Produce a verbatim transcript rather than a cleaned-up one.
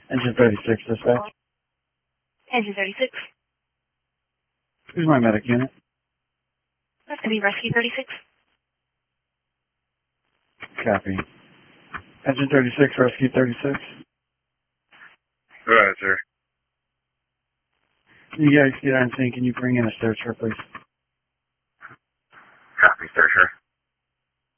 Engine thirty-six, dispatch. Engine thirty-six. Who's my medic unit? That's going to be Rescue thirty-six. Copy. Engine thirty-six, Rescue thirty-six. All right, sir. You guys get on scene. Can you bring in a searcher, please? Copy, searcher.